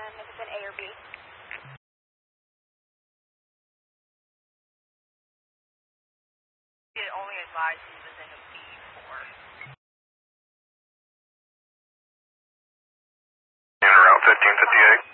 and if it's an A or B. It only advised he was in a B4. In route 1558.